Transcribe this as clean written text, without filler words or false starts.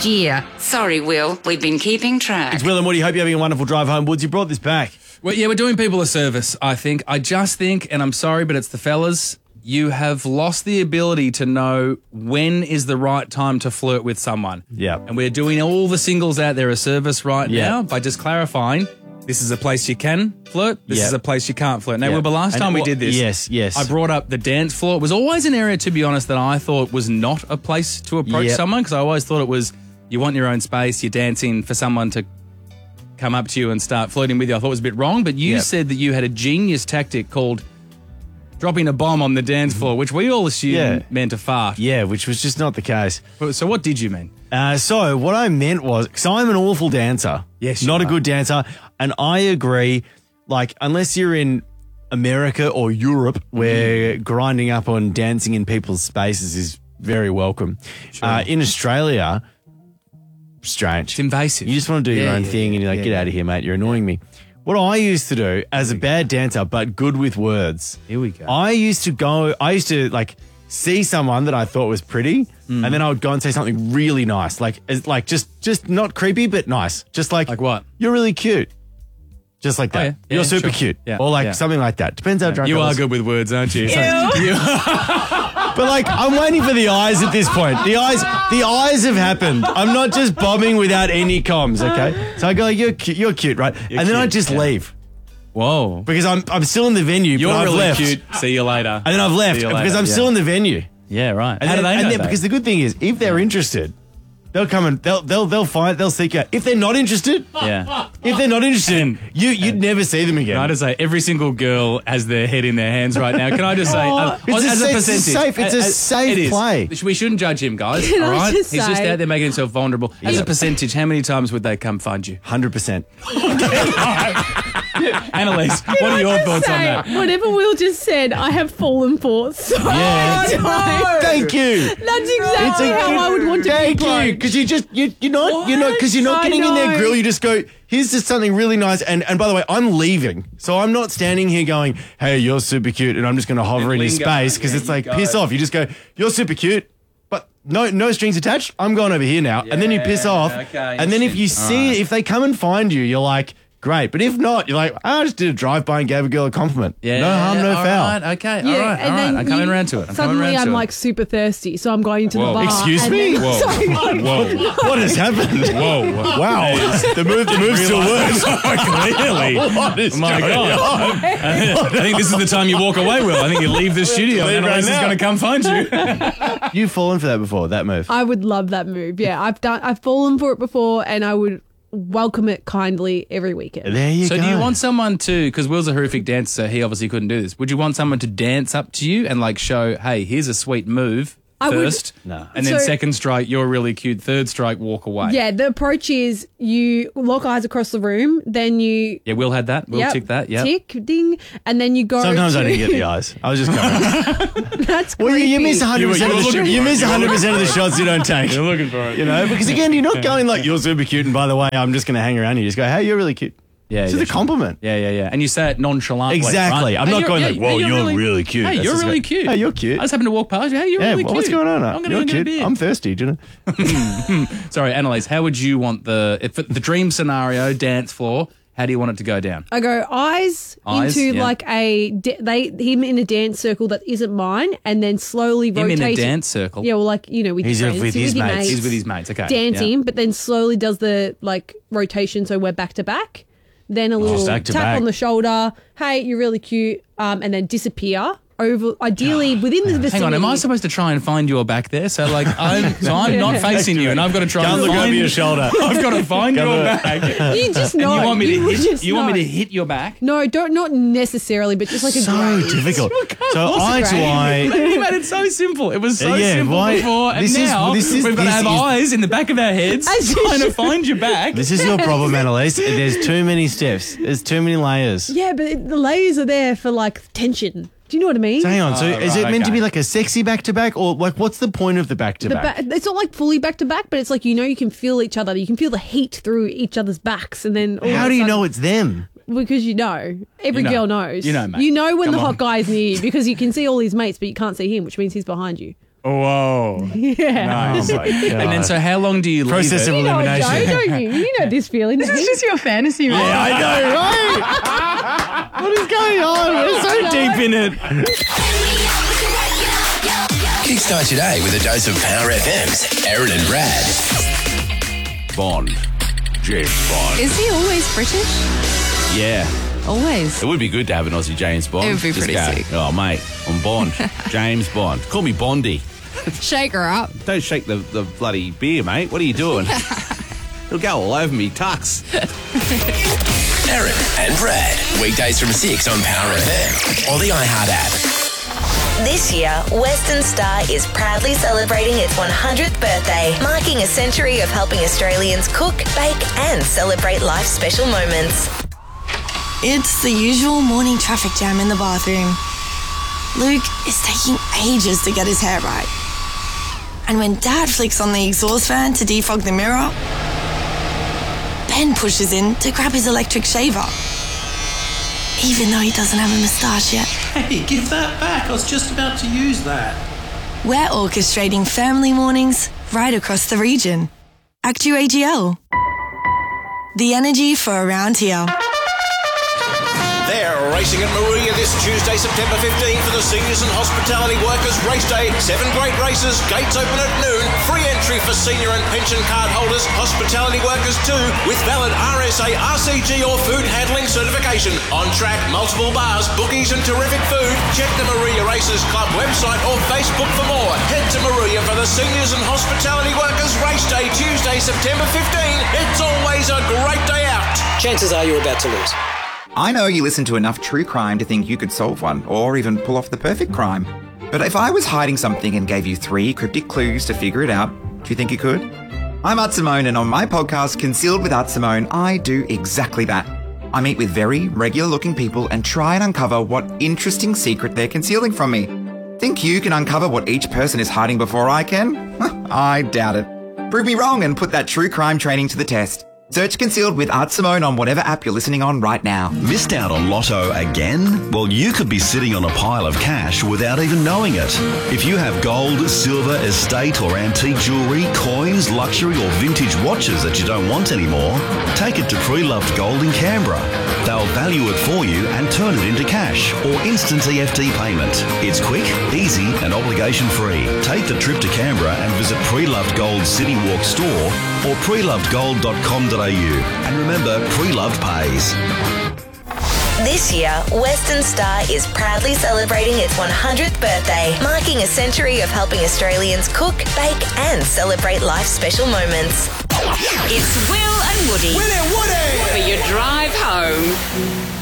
last year. Sorry, Will. We've been keeping track. It's Will and Woody. Hope you're having a wonderful drive home. Woods, you brought this back. Well, yeah, we're doing people a service, I think. I just think, and I'm sorry, but it's the fellas, you have lost the ability to know when is the right time to flirt with someone. Yeah. And we're doing all the singles out there a service right Yeah. now by just clarifying this is a place you can flirt, this Yeah. is a place you can't flirt. Now, Yeah. Wilbur, last And time we what- did this, yes. I brought up the dance floor. It was always an area, to be honest, that I thought was not a place to approach Yep. someone because I always thought it was you want your own space, you're dancing for someone to come up to you and start flirting with you. I thought it was a bit wrong, but you Yep. said that you had a genius tactic called dropping a bomb on the dance floor, which we all assumed Yeah. meant a fart. Yeah, which was just not the case. So what did you mean? So what I meant was, because I'm an awful dancer. Yes, you not a are. good dancer. And I agree, like, unless you're in America or Europe where grinding up on dancing in people's spaces is very welcome. In Australia, strange. It's invasive. You just want to do your own thing and you're like, get out of here, mate. You're annoying me. What I used to do as a bad dancer, but good with words. Here we go. I used to like see someone that I thought was pretty, and then I would go and say something really nice, like just not creepy, but nice. Just like what? You're really cute. Just like that. yeah. You're Yeah, super sure. cute. Yeah, Or like yeah. something like that. Depends how drunk You I are was. good with words, aren't you? But like, I'm waiting for the eyes at this point. The eyes have happened. I'm not just bombing without any comms, okay? So I go, you're cute, right? And then I just leave. Whoa. Because I'm still in the venue, You're but I've really left. cute. See you later. And then I've left See you because later. I'm still in the venue. Yeah, right. And How do they know that? Because the good thing is, if they're interested, they'll come and they'll seek out. If they're not interested, Yeah. you'd never see them again. Can I just say, every single girl has their head in their hands right now. Can I just say, It's a safe it is. play. We shouldn't judge him, guys. Can all I right, just he's just say- out there making himself vulnerable. As Yeah. a percentage, how many times would they come find you? 100%. Annalise, what are your thoughts on that? Whatever Will just said, I have fallen for so Yeah. many times. Thank you. That's exactly how I would want to Thank be you, like. because you're not I getting in their know. grill. You just go, here's just something really nice. And by the way, I'm leaving, so I'm not standing here going, hey, you're super cute, and I'm just going to hover in his lingo. space because Yeah, it's like you go. piss off. You just go, you're super cute. But no strings attached. I'm going over here now, and then you piss off. okay, And then if you see, if they come and find you, you're like, great. But if not, you're like, I just did a drive-by and gave a girl a compliment. No harm, no all foul. Right, okay, Yeah, all right. and then I'm coming you- around to it. Suddenly I'm like super thirsty, so I'm going to the Whoa. bar. Excuse and me? then- Whoa. Sorry. Whoa. What has happened? Whoa. Wow. the move still works. Clearly. What is Oh my going God. on? I think this is the time you walk away, Will. I think you leave the studio Leave and right Annalise is now. going to come find you. You've fallen for that before, that move. I would love that move. Yeah, I've fallen for it before, and I would welcome it kindly every weekend. There you So go. do you want someone to, because Will's a horrific dancer, so he obviously couldn't do this. Would you want someone to dance up to you and like show, hey, here's a sweet move I would- first, No. and then So- second strike, you're really cute, third strike, walk away. Yeah, the approach is you lock eyes across the room, then you Yeah, Will had that. Will yep, tick that. Yeah. tick, ding, and then you go. Sometimes to, I didn't get the eyes. I was just going. That's Well, creepy. you miss 100% You were of the looking you for miss it. 100% of the shots you don't take. You're looking for it. You know, because again, you're not going like you're super cute, and by the way, I'm just going to hang around you. You just go, hey, you're really cute. Yeah, It's yeah, just a compliment. Yeah. And you say it nonchalantly. Exactly. Right? I'm Hey, not you're- going yeah, like, whoa, hey, you're really cute. Hey, That's you're just really like, cute. Hey, you're cute. I just happened to walk past you. Hey, you're Yeah, really well, cute. what's going on? I'm going You're to get a cute. beer. I'm thirsty, do you know? Sorry, Annalise, how would you want the dream scenario dance floor? How do you want it to go down? I go eyes into yeah. like him in a dance circle that isn't mine, and then slowly Him rotate in a dance circle. Yeah, well, like with He's your friends, with you're his your mates. He's with his mates. Okay. dancing, Yeah. but then slowly does the like rotation, so we're back to back. Then a little back to tap back. on the shoulder. Hey, you're really cute. And then disappear over, ideally within the vicinity. Hang on, am I supposed to try and find your back there? So like I'm not facing you, and I've got to try Can't and look find over your shoulder. I've got to find your back. You just And know. you want me to would hit? just You want me know. to hit your back? No, not necessarily, but just like a So graze. difficult. So eye to great. eye. You made it so simple. It was so Yeah, simple why- before, and this is- now this is- we've got to this have is- eyes in the back of our heads As you trying to should. find your back. This is your problem, Annalise. There's too many steps. There's too many layers. Yeah, but the layers are there for like tension. Do you know what I mean? So hang on. So is right, it meant to okay. be like a sexy back to back, or like what's the point of the back to back? It's not like fully back to back, but it's like you can feel each other. You can feel the heat through each other's backs, and then all How of a do you sudden- know it's them? Because every know. girl knows. You know, mate. You know when Come the on. hot guy is near you because you can see all his mates, but you can't see him, which means he's behind you. Whoa. Yeah. Nice. Oh my God. And then, so how long do you leave Process it? of You know it, elimination. Joe, don't you? You know this feeling. This is just your fantasy, right? Yeah, I know, right? What is going on? We're so deep in it. Kickstart your day with a dose of Power FM's Aaron and Brad. Bond. James Bond. Is he always British? Yeah. Always. It would be good to have an Aussie James Bond. It would be Just pretty go, sick. Oh, mate, I'm Bond. James Bond. Call me Bondy. Shake her up. Don't shake the bloody beer, mate. What are you doing? It'll go all over me tux. Aaron and Brad. Weekdays from 6 on Power FM or the iHeart app. This year, Western Star is proudly celebrating its 100th birthday, marking a century of helping Australians cook, bake, and celebrate life's special moments. It's the usual morning traffic jam in the bathroom. Luke is taking ages to get his hair right. And when Dad flicks on the exhaust fan to defog the mirror, Ben pushes in to grab his electric shaver, even though he doesn't have a moustache yet. Hey, give that back. I was just about to use that. We're orchestrating family mornings right across the region. ActuAGL. The energy for around here. They're racing at Maruya this Tuesday, September 15 for the Seniors and Hospitality Workers Race Day. 7 great races, gates open at noon. Free entry for senior and pension card holders, hospitality workers too, with valid RSA, RCG or food handling certification. On track, multiple bars, bookies and terrific food. Check the Maruya Races Club website or Facebook for more. Head to Maruya for the Seniors and Hospitality Workers Race Day, Tuesday, September 15. It's always a great day out. Chances are you're about to lose. I know you listen to enough true crime to think you could solve one, or even pull off the perfect crime. But if I was hiding something and gave you 3 cryptic clues to figure it out, do you think you could? I'm Art Simone, and on my podcast, Concealed with Art Simone, I do exactly that. I meet with very regular-looking people and try and uncover what interesting secret they're concealing from me. Think you can uncover what each person is hiding before I can? I doubt it. Prove me wrong and put that true crime training to the test. Search Concealed with Art Simone on whatever app you're listening on right now. Missed out on Lotto again? Well, you could be sitting on a pile of cash without even knowing it. If you have gold, silver, estate or antique jewellery, coins, luxury or vintage watches that you don't want anymore, take it to Pre-Loved Gold in Canberra. They'll value it for you and turn it into cash or instant EFT payment. It's quick, easy and obligation free. Take the trip to Canberra and visit Pre-Loved Gold City Walk store or prelovedgold.com.au. And remember, Pre-Loved pays. This year, Western Star is proudly celebrating its 100th birthday, marking a century of helping Australians cook, bake and celebrate life's special moments. It's Will and Woody. Will and Woody! For your drive home.